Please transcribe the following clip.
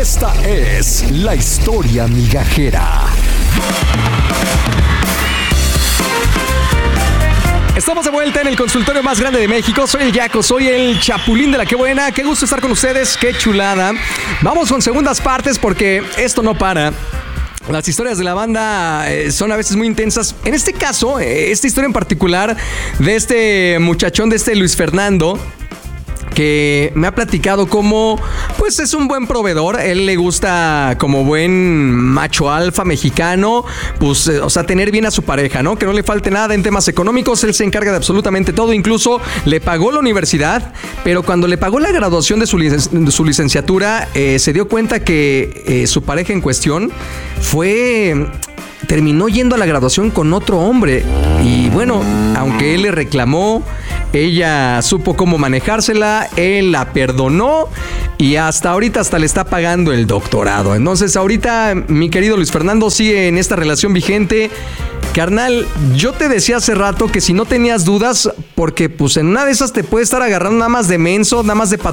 Esta es la historia migajera. Estamos de vuelta en el consultorio más grande de México. Soy el Yaco, soy el Chapulín de la Qué Buena. Qué gusto estar con ustedes, qué chulada. Vamos con segundas partes porque esto no para. Las historias de la banda son a veces muy intensas. En este caso, esta historia en particular de este muchachón, de este Luis Fernando, que me ha platicado cómo, pues es un buen proveedor. Él le gusta como buen macho alfa mexicano, pues, o sea, tener bien a su pareja, ¿no? Que no le falte nada en temas económicos. Él se encarga de absolutamente todo. Incluso le pagó la universidad, pero cuando le pagó la graduación de su licenciatura, se dio cuenta que su pareja en cuestión terminó yendo a la graduación con otro hombre. Y bueno, aunque él le reclamó, ella supo cómo manejársela, él la perdonó y hasta ahorita le está pagando el doctorado. Entonces ahorita mi querido Luis Fernando sigue en esta relación vigente. Carnal, yo te decía hace rato que si no tenías dudas, porque pues en una de esas te puede estar agarrando nada más de menso, nada más de